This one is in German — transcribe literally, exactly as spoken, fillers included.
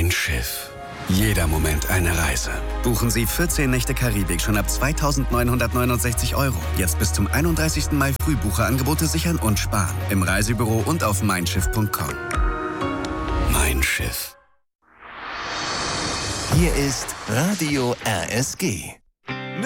Mein Schiff. Jeder Moment eine Reise. Buchen Sie vierzehn Nächte Karibik schon ab zweitausendneunhundertneunundsechzig Euro. Jetzt bis zum einunddreißigsten Mai Frühbucherangebote sichern und sparen. Im Reisebüro und auf mein schiff punkt com. Mein Schiff. Hier ist Radio R S G.